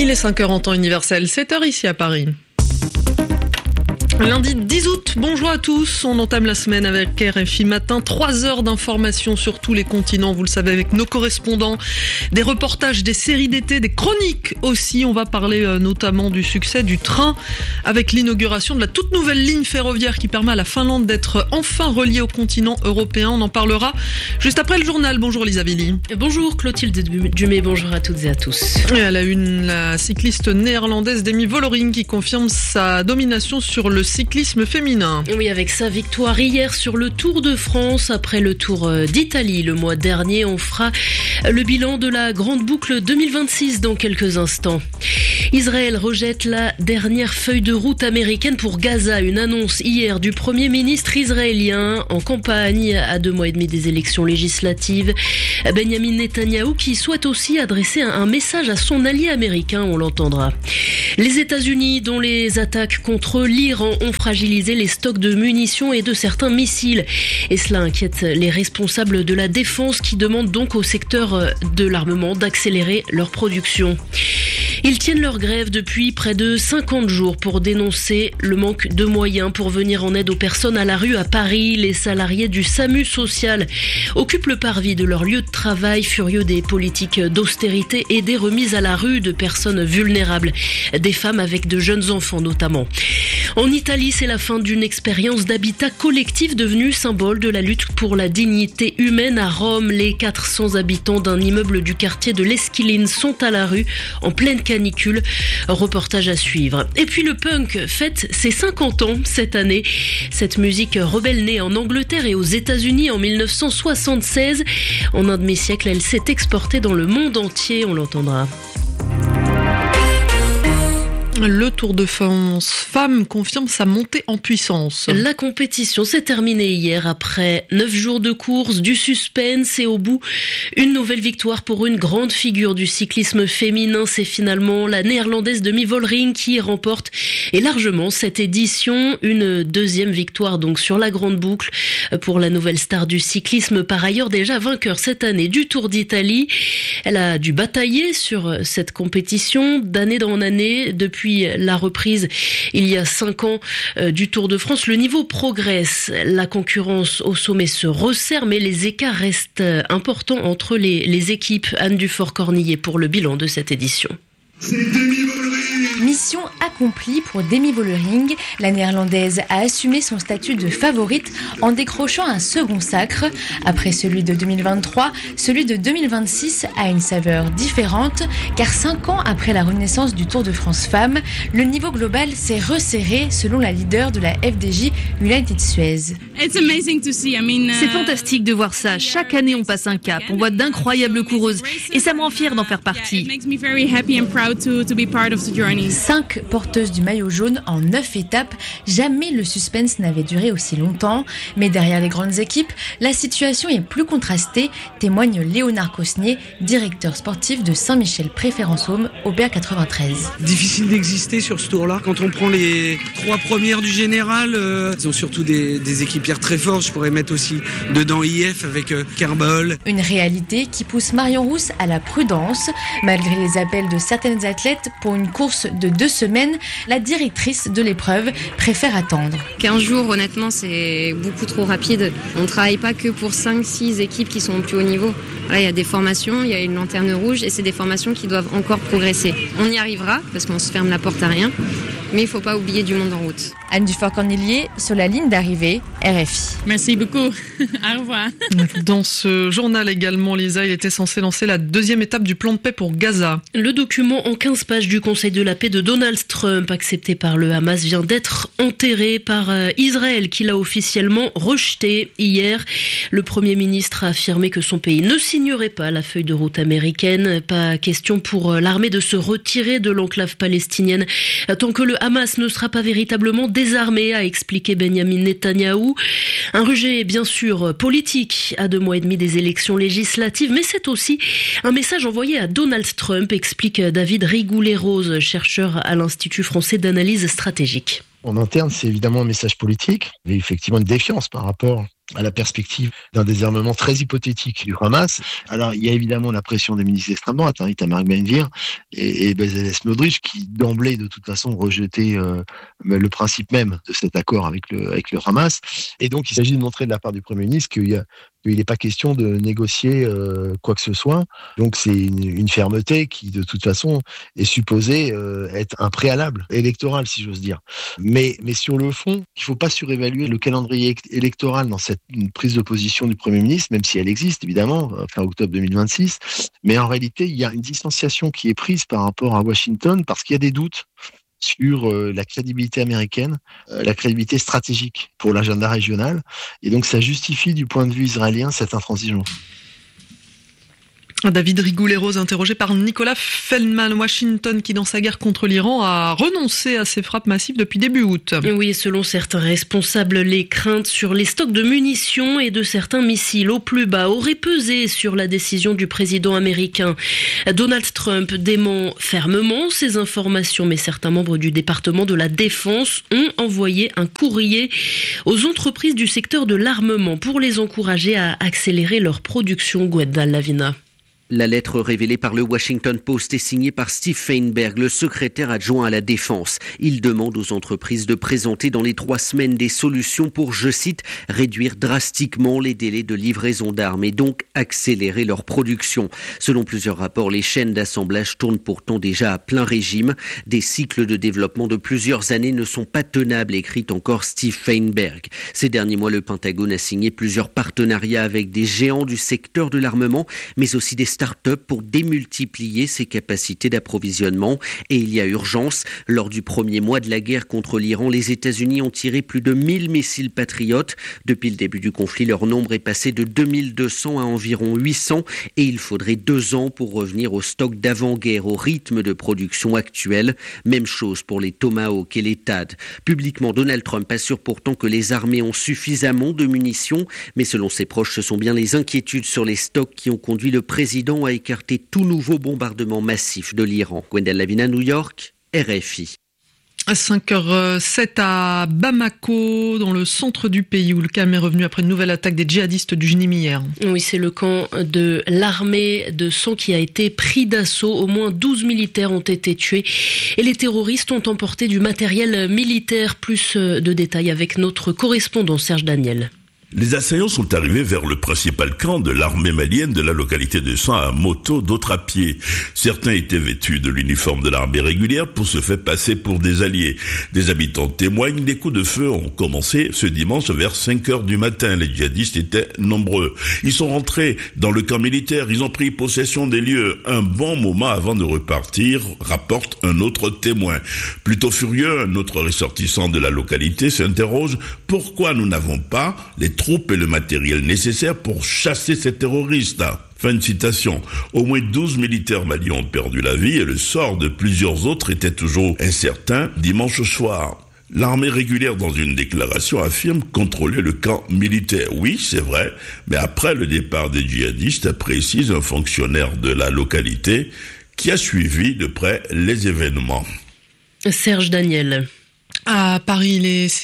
Il est 5h en temps universel, 7h ici à Paris. Lundi 10 août, bonjour à tous. On entame la semaine avec RFI Matin. 3 heures d'informations sur tous les continents, vous le savez, avec nos correspondants. Des reportages, des séries d'été, des chroniques aussi. On va parler notamment du succès du train avec l'inauguration de la toute nouvelle ligne ferroviaire qui permet à la Finlande d'être enfin reliée au continent européen. On en parlera juste après le journal. Bonjour Lisa Villy. Bonjour Clotilde Dumay, bonjour à toutes et à tous. Et à la une, la cycliste néerlandaise Demi Vollering qui confirme sa domination sur le cyclisme féminin. Oui, avec sa victoire hier sur le Tour de France, après le Tour d'Italie le mois dernier, on fera le bilan de la grande boucle 2026 dans quelques instants. Israël rejette la dernière feuille de route américaine pour Gaza. Une annonce hier du Premier ministre israélien en campagne à 2 mois et demi des élections législatives. Benjamin Netanyahou qui souhaite aussi adresser un message à son allié américain, on l'entendra. Les États-Unis, dont les attaques contre l'Iran ont fragilisé les stocks de munitions et de certains missiles. Et cela inquiète les responsables de la défense qui demandent donc au secteur de l'armement d'accélérer leur production. Ils tiennent leur grève depuis près de 50 jours pour dénoncer le manque de moyens pour venir en aide aux personnes à la rue à Paris. Les salariés du SAMU social occupent le parvis de leur lieu de travail, furieux des politiques d'austérité et des remises à la rue de personnes vulnérables, des femmes avec de jeunes enfants notamment. En Italie, c'est la fin d'une expérience d'habitat collectif devenue symbole de la lutte pour la dignité humaine à Rome. Les 400 habitants d'un immeuble du quartier de l'Esquiline sont à la rue en pleine canicule. Reportage à suivre. Et puis le punk fête ses 50 ans cette année. Cette musique rebelle née en Angleterre et aux États-Unis en 1976. En un demi-siècle, elle s'est exportée dans le monde entier, on l'entendra. Le Tour de France Femmes confirme sa montée en puissance. La compétition s'est terminée hier après 9 jours de course, du suspense et au bout, une nouvelle victoire pour une grande figure du cyclisme féminin. C'est finalement la néerlandaise Demi Vollering qui remporte et largement cette édition. Une deuxième victoire donc sur la grande boucle pour la nouvelle star du cyclisme, par ailleurs déjà vainqueur cette année du Tour d'Italie. Elle a dû batailler sur cette compétition d'année en année depuis la reprise il y a 5 ans du Tour de France. Le niveau progresse, la concurrence au sommet se resserre, mais les écarts restent importants entre les équipes. Anne Dufort-Cornillet pour le bilan de cette édition. C'est Demi Vollering. Mission accomplie pour Demi Vollering. La néerlandaise a assumé son statut de favorite en décrochant un second sacre. Après celui de 2023, celui de 2026 a une saveur différente, car 5 ans après la renaissance du Tour de France Femmes, le niveau global s'est resserré selon la leader de la FDJ, United Suez. C'est fantastique de voir ça. Chaque année, on passe un cap. On voit d'incroyables coureuses et ça me rend fière d'en faire partie. 5 porteuses du maillot jaune en 9 étapes. Jamais le suspense n'avait duré aussi longtemps. Mais derrière les grandes équipes, la situation est plus contrastée, témoigne Léonard Cosnier, directeur sportif de Saint-Michel Préférence-Home, Aubert 93. Difficile d'exister sur ce tour-là. Quand on prend les 3 premières du général, ils ont surtout des équipières très fortes. Je pourrais mettre aussi dedans IF avec Kerbal. Une réalité qui pousse Marion Rousse à la prudence. Malgré les appels de certaines athlètes pour une course de 2 semaines, la directrice de l'épreuve préfère attendre. 15 jours, honnêtement, c'est beaucoup trop rapide. On ne travaille pas que pour 5-6 équipes qui sont au plus haut niveau. Là, il y a des formations, il y a une lanterne rouge et c'est des formations qui doivent encore progresser. On y arrivera parce qu'on se ferme la porte à rien, mais il ne faut pas oublier du monde en route. Anne Dufort-Cornillet, sur la ligne d'arrivée, RFI. Merci beaucoup. Au revoir. Dans ce journal également, Lisa, il était censé lancer la 2e étape du plan de paix pour Gaza. Le document en 15 pages du Conseil de la paix de Donald Trump, accepté par le Hamas, vient d'être enterré par Israël, qui l'a officiellement rejeté hier. Le Premier ministre a affirmé que son pays ne signerait pas la feuille de route américaine. Pas question pour l'armée de se retirer de l'enclave palestinienne tant que le Hamas ne sera pas véritablement désarmé, a expliqué Benjamin Netanyahou. Un rejet bien sûr politique à 2 mois et demi des élections législatives, mais c'est aussi un message envoyé à Donald Trump, explique David Rigoulet-Rose, chercheur à l'Institut français d'analyse stratégique. En interne, c'est évidemment un message politique, mais effectivement une défiance par rapport à la perspective d'un désarmement très hypothétique du Hamas. Alors, il y a évidemment la pression des ministres d'extrême droite, Itamar Ben-Gvir et Bezalel Smotrich, qui d'emblée, de toute façon, rejetaient le principe même de cet accord avec le Hamas. Et donc, il s'agit de montrer de la part du Premier ministre qu'il n'est pas question de négocier quoi que ce soit. Donc, c'est une fermeté qui, de toute façon, est supposée être un préalable électoral, si j'ose dire. Mais sur le fond, il ne faut pas surévaluer le calendrier électoral dans cette prise de position du Premier ministre, même si elle existe, évidemment, fin octobre 2026. Mais en réalité, il y a une distanciation qui est prise par rapport à Washington parce qu'il y a des doutes sur la crédibilité américaine, la crédibilité stratégique pour l'agenda régional. Et donc, ça justifie, du point de vue israélien, cette intransigeance. David Rigoulet-Rose, interrogé par Nicolas Feldman. Washington, qui dans sa guerre contre l'Iran a renoncé à ses frappes massives depuis début août. Oui, selon certains responsables, les craintes sur les stocks de munitions et de certains missiles au plus bas auraient pesé sur la décision du président américain. Donald Trump dément fermement ces informations, mais certains membres du département de la Défense ont envoyé un courrier aux entreprises du secteur de l'armement pour les encourager à accélérer leur production. Gwendal Lavina. La lettre révélée par le Washington Post est signée par Steve Feinberg, le secrétaire adjoint à la Défense. Il demande aux entreprises de présenter dans les 3 semaines des solutions pour, je cite, réduire drastiquement les délais de livraison d'armes et donc accélérer leur production. Selon plusieurs rapports, les chaînes d'assemblage tournent pourtant déjà à plein régime. Des cycles de développement de plusieurs années ne sont pas tenables, écrit encore Steve Feinberg. Ces derniers mois, le Pentagone a signé plusieurs partenariats avec des géants du secteur de l'armement, mais aussi des start-up pour démultiplier ses capacités d'approvisionnement. Et il y a urgence. Lors du premier mois de la guerre contre l'Iran, les États-Unis ont tiré plus de 1000 missiles Patriot. Depuis le début du conflit, leur nombre est passé de 2200 à environ 800 et il faudrait 2 ans pour revenir au stock d'avant-guerre, au rythme de production actuel. Même chose pour les Tomahawk et les THAAD. Publiquement, Donald Trump assure pourtant que les armées ont suffisamment de munitions, mais selon ses proches, ce sont bien les inquiétudes sur les stocks qui ont conduit le président à écarter tout nouveau bombardement massif de l'Iran. Gwendal Lavina, New York, RFI. À 5h07 à Bamako, dans le centre du pays, où le calme est revenu après une nouvelle attaque des djihadistes du JNIM hier. Oui, c'est le camp de l'armée de sang qui a été pris d'assaut. Au moins 12 militaires ont été tués et les terroristes ont emporté du matériel militaire. Plus de détails avec notre correspondant Serge Daniel. Les assaillants sont arrivés vers le principal camp de l'armée malienne de la localité de San à moto, d'autres à pied. Certains étaient vêtus de l'uniforme de l'armée régulière pour se faire passer pour des alliés. Des habitants témoignent, des coups de feu ont commencé ce dimanche vers 5h du matin. Les djihadistes étaient nombreux. Ils sont rentrés dans le camp militaire, ils ont pris possession des lieux un bon moment avant de repartir, rapporte un autre témoin. Plutôt furieux, un autre ressortissant de la localité s'interroge pourquoi nous n'avons pas les troupes et le matériel nécessaire pour chasser ces terroristes. Fin de citation. Au moins 12 militaires maliens ont perdu la vie et le sort de plusieurs autres était toujours incertain dimanche soir. L'armée régulière, dans une déclaration, affirme contrôler le camp militaire. Oui, c'est vrai, mais après le départ des djihadistes, précise un fonctionnaire de la localité qui a suivi de près les événements. Serge Daniel. À Paris, il est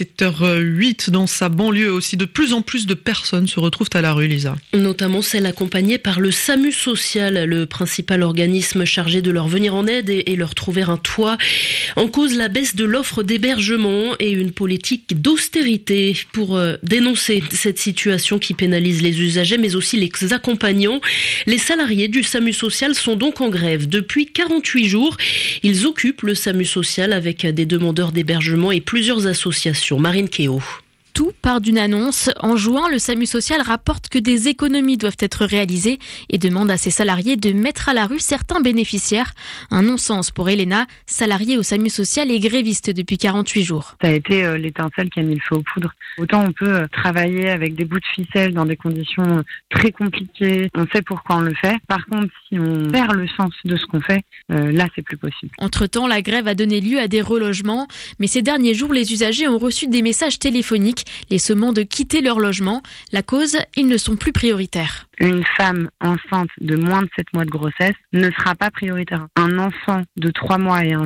7h08 dans sa banlieue aussi. De plus en plus de personnes se retrouvent à la rue, Lisa. Notamment celles accompagnées par le SAMU social, le principal organisme chargé de leur venir en aide et leur trouver un toit. En cause, la baisse de l'offre d'hébergement et une politique d'austérité. Pour dénoncer cette situation qui pénalise les usagers, mais aussi les accompagnants, les salariés du SAMU social sont donc en grève. Depuis 48 jours, ils occupent le SAMU social avec des demandeurs d'hébergement et plusieurs associations. Marine Kéo. Tout part d'une annonce. En juin, le SAMU social rapporte que des économies doivent être réalisées et demande à ses salariés de mettre à la rue certains bénéficiaires. Un non-sens pour Elena, salariée au SAMU social et gréviste depuis 48 jours. Ça a été l'étincelle qui a mis le feu aux poudres. Autant on peut travailler avec des bouts de ficelle dans des conditions très compliquées, on sait pourquoi on le fait. Par contre, si on perd le sens de ce qu'on fait, là c'est plus possible. Entre-temps, la grève a donné lieu à des relogements, mais ces derniers jours, les usagers ont reçu des messages téléphoniques les sommant de quitter leur logement. La cause, ils ne sont plus prioritaires. Une femme enceinte de moins de 7 mois de grossesse ne sera pas prioritaire. Un enfant de 3 mois et 1 jour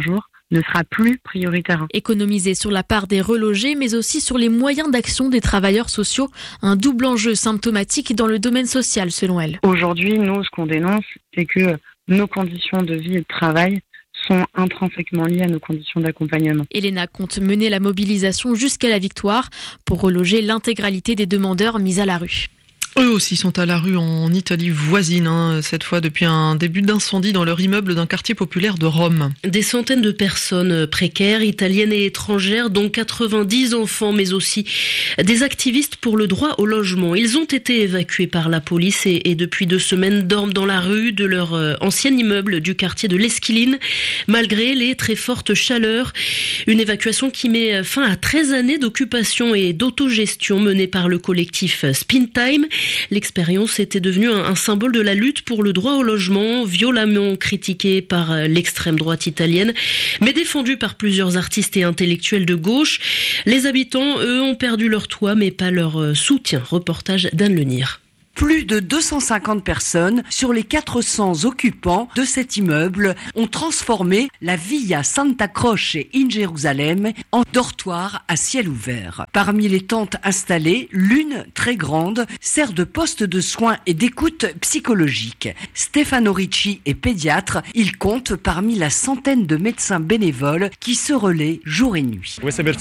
ne sera plus prioritaire. Économiser sur la part des relogés, mais aussi sur les moyens d'action des travailleurs sociaux. Un double enjeu symptomatique dans le domaine social, selon elle. Aujourd'hui, nous, ce qu'on dénonce, c'est que nos conditions de vie et de travail sont intrinsèquement liées à nos conditions d'accompagnement. Elena compte mener la mobilisation jusqu'à la victoire pour reloger l'intégralité des demandeurs mis à la rue. Eux aussi sont à la rue en Italie voisine, cette fois depuis un début d'incendie dans leur immeuble d'un quartier populaire de Rome. Des centaines de personnes précaires, italiennes et étrangères, dont 90 enfants, mais aussi des activistes pour le droit au logement. Ils ont été évacués par la police et depuis 2 semaines dorment dans la rue de leur ancien immeuble du quartier de l'Esquiline, malgré les très fortes chaleurs. Une évacuation qui met fin à 13 années d'occupation et d'autogestion menée par le collectif Spin Time. L'expérience était devenue un symbole de la lutte pour le droit au logement, violemment critiqué par l'extrême droite italienne, mais défendu par plusieurs artistes et intellectuels de gauche. Les habitants, eux, ont perdu leur toit, mais pas leur soutien. Reportage d'Anne Lenir. Plus de 250 personnes sur les 400 occupants de cet immeuble ont transformé la Via Santa Croce in Jérusalem en dortoir à ciel ouvert. Parmi les tentes installées, l'une, très grande, sert de poste de soins et d'écoute psychologique. Stefano Ricci est pédiatre. Il compte parmi la centaine de médecins bénévoles qui se relaient jour et nuit.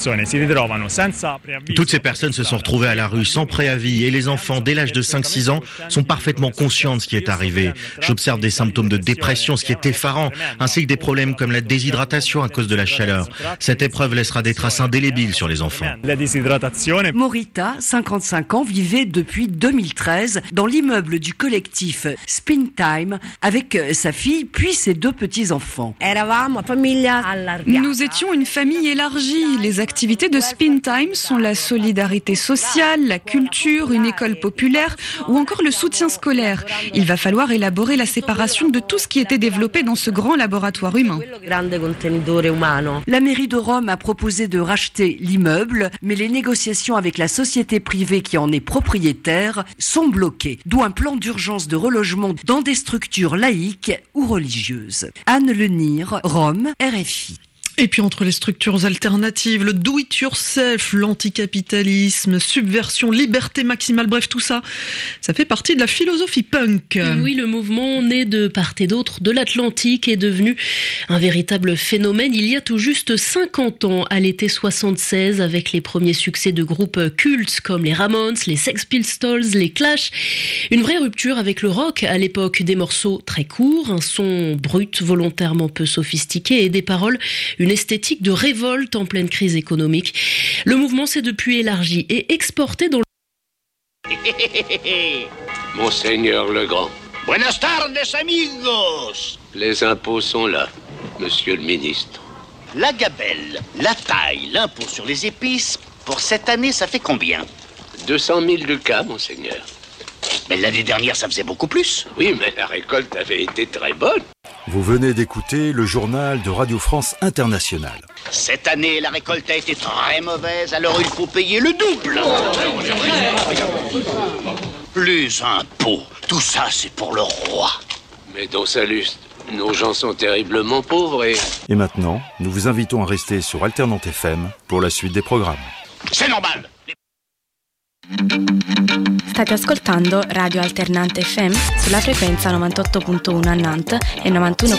Toutes ces personnes se sont retrouvées à la rue sans préavis et les enfants dès l'âge de 5-6 ans sont parfaitement conscients de ce qui est arrivé. J'observe des symptômes de dépression, ce qui est effarant, ainsi que des problèmes comme la déshydratation à cause de la chaleur. Cette épreuve laissera des traces indélébiles sur les enfants. Morita, 55 ans, vivait depuis 2013 dans l'immeuble du collectif Spin Time avec sa fille puis ses 2 petits-enfants. Nous étions une famille élargie. Les activités de Spin Time sont la solidarité sociale, la culture, une école populaire ou encore le soutien scolaire. Il va falloir élaborer la séparation de tout ce qui était développé dans ce grand laboratoire humain. La mairie de Rome a proposé de racheter l'immeuble, mais les négociations avec la société privée qui en est propriétaire sont bloquées, d'où un plan d'urgence de relogement dans des structures laïques ou religieuses. Anne Lenir, Rome, RFI. Et puis entre les structures alternatives, le do-it-yourself, l'anticapitalisme, subversion, liberté maximale, bref tout ça, ça fait partie de la philosophie punk. Oui, le mouvement né de part et d'autre de l'Atlantique est devenu un véritable phénomène il y a tout juste 50 ans, à l'été 76, avec les premiers succès de groupes cultes comme les Ramones, les Sex Pistols, les Clash. Une vraie rupture avec le rock à l'époque, des morceaux très courts, un son brut, volontairement peu sophistiqué et des paroles une esthétique de révolte en pleine crise économique. Le mouvement s'est depuis élargi et exporté dans le... Monseigneur Legrand. Buenas tardes, amigos. Les impôts sont là, monsieur le ministre. La gabelle, la taille, l'impôt sur les épices, pour cette année, ça fait combien? 200 000 ducats, monseigneur. Mais l'année dernière, ça faisait beaucoup plus. Oui, mais la récolte avait été très bonne. Vous venez d'écouter le journal de Radio France Internationale. Cette année, la récolte a été très mauvaise, alors il faut payer le double. Les impôts, tout ça, c'est pour le roi. Mais dans sa luste, nos gens sont terriblement pauvres et... Et maintenant, nous vous invitons à rester sur Alternante FM pour la suite des programmes. C'est normal. State ascoltando Radio Alternante FM sulla frequenza 98.1 a Nantes e 91